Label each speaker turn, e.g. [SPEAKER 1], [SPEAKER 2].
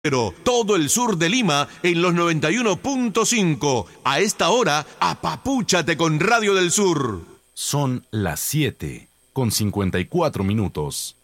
[SPEAKER 1] Pero todo el sur de Lima en los 91.5. A esta hora, apapúchate con Radio del Sur.
[SPEAKER 2] Son las 7:54.